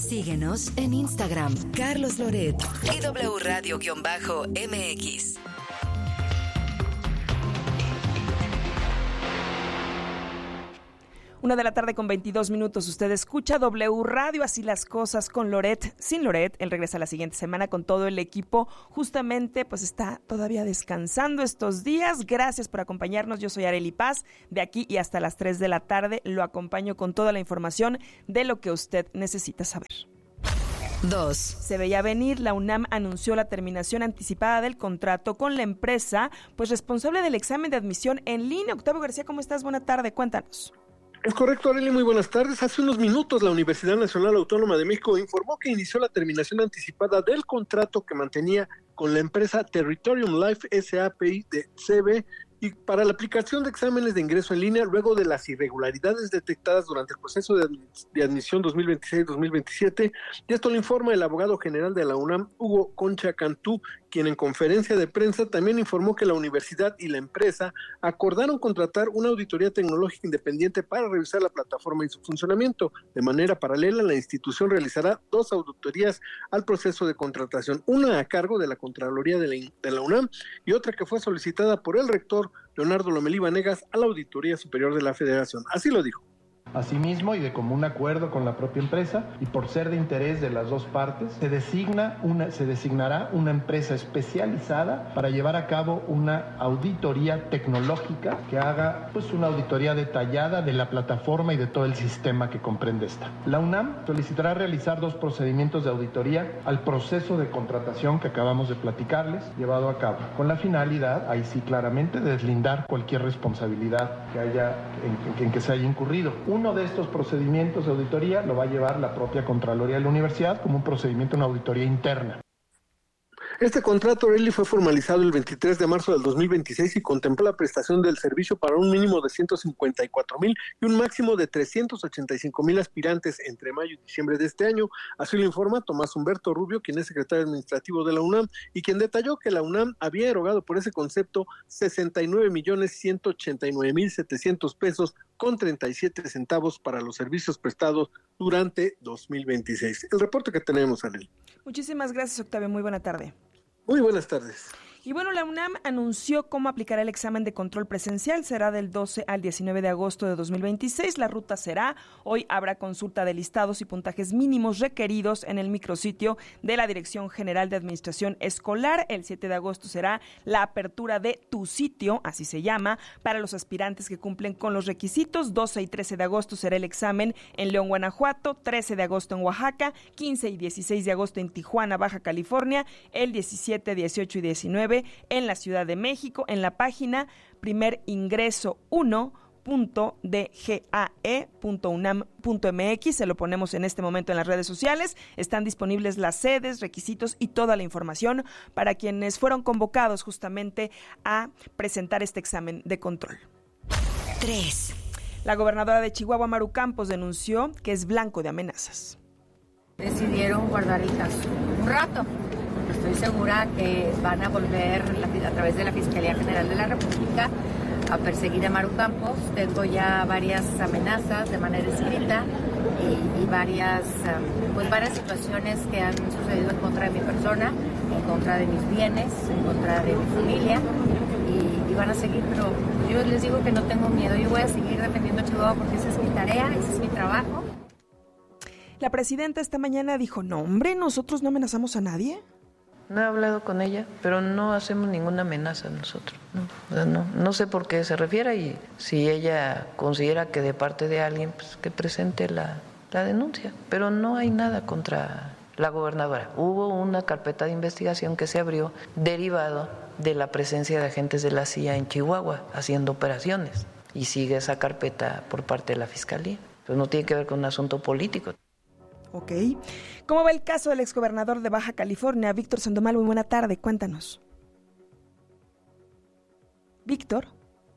Síguenos en Instagram, Carlos Loret y W Radio-MX. 1:22 p.m. Usted escucha W Radio, así las cosas con Loret. Sin Loret, él regresa la siguiente semana con todo el equipo. Justamente, pues está todavía descansando estos días. Gracias por acompañarnos. Yo soy Arely Paz. De aquí y hasta las 3 de la tarde lo acompaño con toda la información de lo que usted necesita saber. 2. Se veía venir, la UNAM anunció la terminación anticipada del contrato con la empresa, pues responsable del examen de admisión en línea. Octavio García, ¿cómo estás? Buena tarde, cuéntanos. Es correcto, Arely, muy buenas tardes. Hace unos minutos la Universidad Nacional Autónoma de México informó que inició la terminación anticipada del contrato que mantenía con la empresa Territorium Life SAPI de CB y para la aplicación de exámenes de ingreso en línea luego de las irregularidades detectadas durante el proceso de admisión 2026-2027, y esto lo informa el abogado general de la UNAM, Hugo Concha Cantú, quien en conferencia de prensa también informó que la universidad y la empresa acordaron contratar una auditoría tecnológica independiente para revisar la plataforma y su funcionamiento. De manera paralela, la institución realizará 2 auditorías al proceso de contratación, una a cargo de la Contraloría de la UNAM y otra que fue solicitada por el rector Leonardo Lomelí Vanegas a la Auditoría Superior de la Federación. Así lo dijo. Asimismo, y de común acuerdo con la propia empresa, y por ser de interés de las dos partes, se designará una empresa especializada para llevar a cabo una auditoría tecnológica que haga una auditoría detallada de la plataforma y de todo el sistema que comprende esta. La UNAM solicitará realizar 2 procedimientos de auditoría al proceso de contratación que acabamos de platicarles, llevado a cabo, con la finalidad, ahí sí claramente, de deslindar cualquier responsabilidad que haya en que se haya incurrido. Uno de estos procedimientos de auditoría lo va a llevar la propia Contraloría de la Universidad como un procedimiento, una auditoría interna. Este contrato, Arely, fue formalizado el 23 de marzo del 2026 y contempló la prestación del servicio para un mínimo de 154,000 y un máximo de 385,000 aspirantes entre mayo y diciembre de este año. Así lo informa Tomás Humberto Rubio, quien es secretario administrativo de la UNAM y quien detalló que la UNAM había erogado por ese concepto 69,189,700 pesos con 37 centavos para los servicios prestados durante 2026. El reporte que tenemos, Arely. Muchísimas gracias, Octavio. Muy buena tarde. Muy buenas tardes. Y bueno, la UNAM anunció cómo aplicará el examen de control presencial. Será del 12 al 19 de agosto de 2026. La ruta será: hoy habrá consulta de listados y puntajes mínimos requeridos en el micrositio de la Dirección General de Administración Escolar. El 7 de agosto será la apertura de Tu Sitio, así se llama, para los aspirantes que cumplen con los requisitos. 12 y 13 de agosto será el examen en León, Guanajuato. 13 de agosto en Oaxaca. 15 y 16 de agosto en Tijuana, Baja California. El 17, 18 y 19 en la Ciudad de México. En la página primeringreso1.dgae.unam.mx, se lo ponemos en este momento en las redes sociales. Están disponibles las sedes, requisitos y toda la información para quienes fueron convocados justamente a presentar este examen de control. 3. La gobernadora de Chihuahua, Maru Campos, denunció que es blanco de amenazas. Decidieron guardar el caso un rato. Estoy segura que van a volver a través de la Fiscalía General de la República a perseguir a Maru Campos. Tengo ya varias amenazas de manera escrita y varias situaciones que han sucedido en contra de mi persona, en contra de mis bienes, en contra de mi familia y van a seguir, pero yo les digo que no tengo miedo. Yo voy a seguir defendiendo a Chihuahua porque esa es mi tarea, ese es mi trabajo. La presidenta esta mañana dijo: no, hombre, nosotros no amenazamos a nadie. No he hablado con ella, pero no hacemos ninguna amenaza nosotros. No sé por qué se refiere y si ella considera que de parte de alguien, pues que presente la denuncia. Pero no hay nada contra la gobernadora. Hubo una carpeta de investigación que se abrió derivado de la presencia de agentes de la CIA en Chihuahua haciendo operaciones y sigue esa carpeta por parte de la Fiscalía. Pues no tiene que ver con un asunto político. Ok. ¿Cómo va el caso del exgobernador de Baja California, Víctor Sandoval? Muy buena tarde, cuéntanos. Víctor.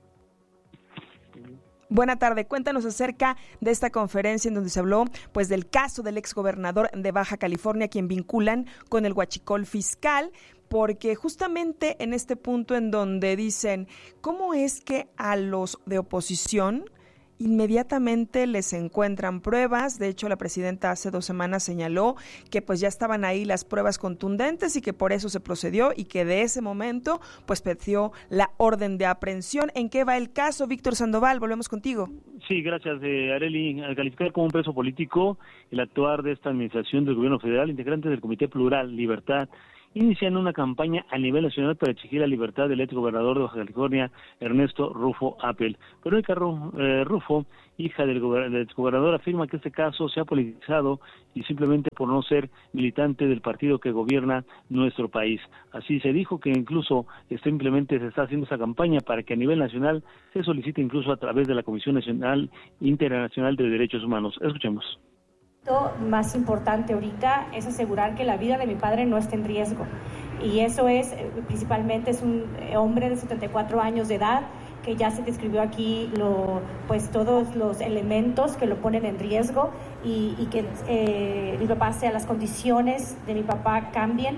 Buena tarde, cuéntanos acerca de esta conferencia en donde se habló pues del caso del exgobernador de Baja California, quien vinculan con el huachicol fiscal, porque justamente en este punto en donde dicen, ¿cómo es que a los de oposición inmediatamente les encuentran pruebas. De hecho, la presidenta hace 2 semanas señaló que pues ya estaban ahí las pruebas contundentes y que por eso se procedió y que de ese momento pues pidió la orden de aprehensión. ¿En qué va el caso, Víctor Sandoval? Volvemos contigo. Sí, gracias, Arely. Al calificar como un preso político el actuar de esta administración del gobierno federal, integrantes del Comité Plural Libertad inician una campaña a nivel nacional para exigir la libertad del exgobernador de Baja California, Ernesto Rufo Appel. Verónica Rufo, hija del exgobernador, afirma que este caso se ha politizado y simplemente por no ser militante del partido que gobierna nuestro país. Así se dijo que incluso simplemente se está haciendo esa campaña para que a nivel nacional se solicite incluso a través de la Comisión Nacional Internacional de Derechos Humanos. Escuchemos. Lo más importante ahorita es asegurar que la vida de mi padre no esté en riesgo, y eso es principalmente, es un hombre de 74 años de edad que ya se describió aquí pues todos los elementos que lo ponen en riesgo, y que mi papá, sea las condiciones de mi papá cambien,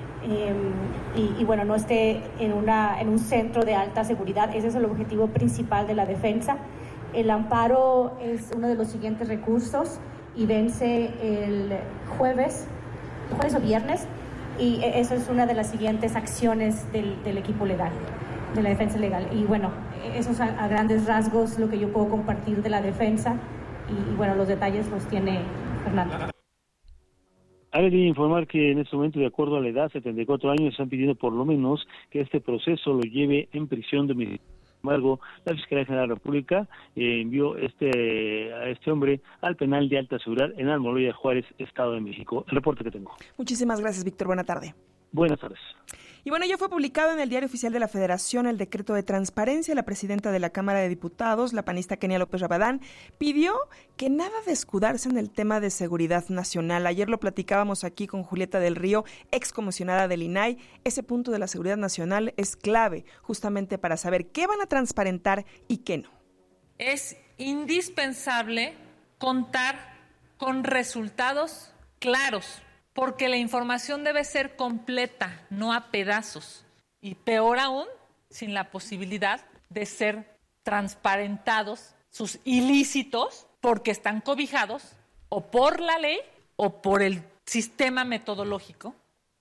y bueno, no esté en un centro de alta seguridad. Ese es el objetivo principal de la defensa. El amparo es uno de los siguientes recursos y vence el jueves o viernes, y eso es una de las siguientes acciones del equipo legal, de la defensa legal. Y bueno, eso es a grandes rasgos lo que yo puedo compartir de la defensa, y bueno, los detalles los tiene Fernando. Hay que informar que en este momento, de acuerdo a la edad, 74 años, están pidiendo por lo menos que este proceso lo lleve en prisión domiciliaria. Sin embargo, la Fiscalía General de la República envió a este hombre al penal de alta seguridad en Almoloya, Juárez, Estado de México. El reporte que tengo. Muchísimas gracias, Víctor. Buena tarde. Buenas tardes. Y bueno, ya fue publicado en el Diario Oficial de la Federación el decreto de transparencia. La presidenta de la Cámara de Diputados, la panista Kenia López Rabadán, pidió que nada de escudarse en el tema de seguridad nacional. Ayer lo platicábamos aquí con Julieta del Río, excomisionada del INAI. Ese punto de la seguridad nacional es clave justamente para saber qué van a transparentar y qué no. Es indispensable contar con resultados claros, porque la información debe ser completa, no a pedazos. Y peor aún, sin la posibilidad de ser transparentados sus ilícitos, porque están cobijados o por la ley o por el sistema metodológico.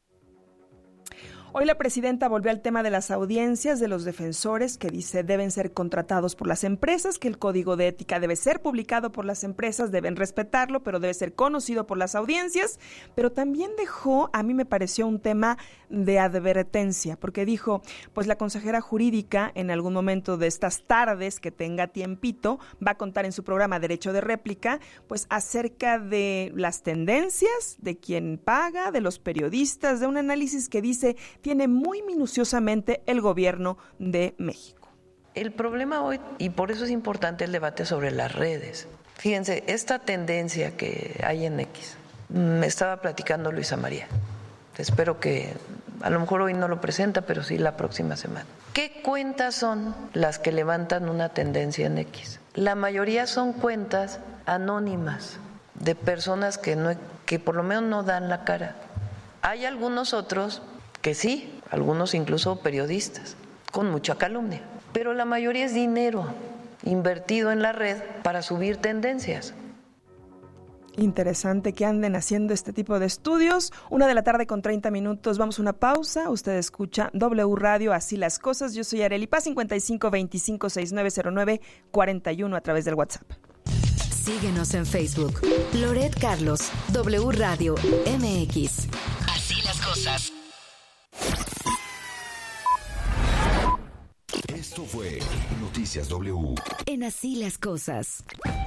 Hoy la presidenta volvió al tema de las audiencias de los defensores, que dice deben ser contratados por las empresas, que el código de ética debe ser publicado por las empresas, deben respetarlo, pero debe ser conocido por las audiencias. Pero también dejó, a mí me pareció un tema de advertencia, porque dijo, pues la consejera jurídica en algún momento de estas tardes que tenga tiempito, va a contar en su programa Derecho de Réplica, pues acerca de las tendencias, de quién paga, de los periodistas, de un análisis que dice tiene muy minuciosamente el gobierno de México. El problema hoy, y por eso es importante el debate sobre las redes. Fíjense, esta tendencia que hay en X, me estaba platicando Luisa María. Espero que, a lo mejor hoy no lo presenta, pero sí la próxima semana. ¿Qué cuentas son las que levantan una tendencia en X? La mayoría son cuentas anónimas de personas que por lo menos no dan la cara. Hay algunos otros que sí, algunos incluso periodistas, con mucha calumnia, pero la mayoría es dinero invertido en la red para subir tendencias. Interesante que anden haciendo este tipo de estudios. 1:30 p.m, vamos a una pausa. Usted escucha W Radio, Así las Cosas. Yo soy Arely Paz, 5525690941 a través del WhatsApp. Síguenos en Facebook. Loret Carlos, W Radio MX. Así las cosas. Esto fue Noticias W. En Así las Cosas.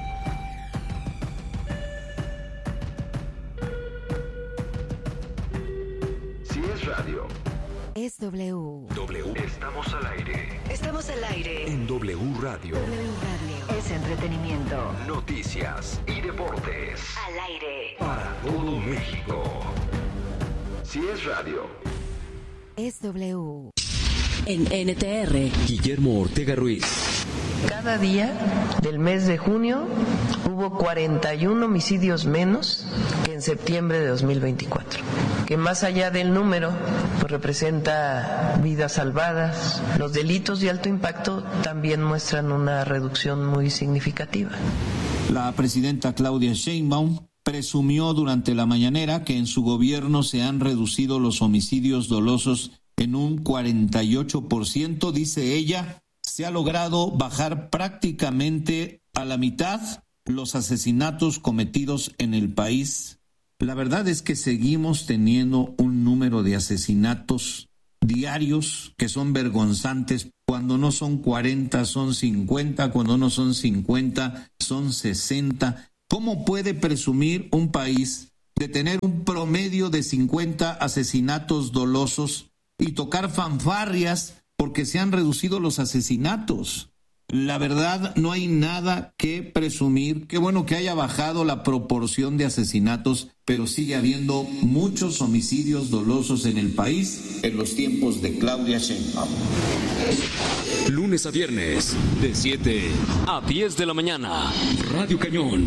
Si es radio, es W. W. Estamos al aire. Estamos al aire. En W Radio. W Radio. Es entretenimiento. Noticias y deportes. Al aire. Para todo México. Si es radio, es W. En NTR. Guillermo Ortega Ruiz. Cada día del mes de junio hubo 41 homicidios menos que en septiembre de 2024. que más allá del número, pues representa vidas salvadas. Los delitos de alto impacto también muestran una reducción muy significativa. La presidenta Claudia Sheinbaum presumió durante la mañanera que en su gobierno se han reducido los homicidios dolosos en un 48%, dice ella. Se ha logrado bajar prácticamente a la mitad los asesinatos cometidos en el país. La verdad es que seguimos teniendo un número de asesinatos diarios que son vergonzantes. Cuando no son 40, son 50, cuando no son 50, son 60. ¿Cómo puede presumir un país de tener un promedio de 50 asesinatos dolosos y tocar fanfarrias porque se han reducido los asesinatos? La verdad, no hay nada que presumir. Qué bueno que haya bajado la proporción de asesinatos, pero sigue habiendo muchos homicidios dolosos en el país en los tiempos de Claudia Sheinbaum. Lunes a viernes, de 7 a 10 de la mañana. Radio Cañón.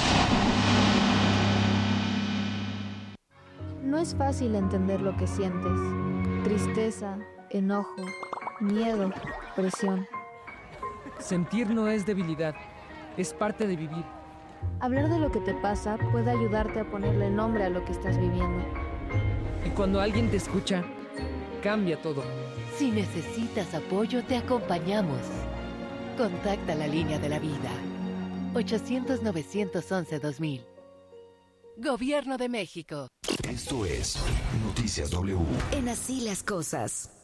No es fácil entender lo que sientes. Tristeza, enojo, miedo, presión. Sentir no es debilidad, es parte de vivir. Hablar de lo que te pasa puede ayudarte a ponerle nombre a lo que estás viviendo. Y cuando alguien te escucha, cambia todo. Si necesitas apoyo, te acompañamos. Contacta la línea de la vida. 800-911-2000. Gobierno de México. Esto es Noticias W. En Así las Cosas.